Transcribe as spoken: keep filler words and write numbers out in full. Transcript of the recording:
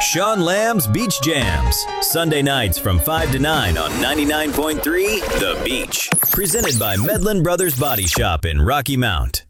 Sean Lamb's Beach Jams, Sunday nights from five to nine on ninety-nine point three The Beach. Presented by Medlin Brothers Body Shop in Rocky Mount.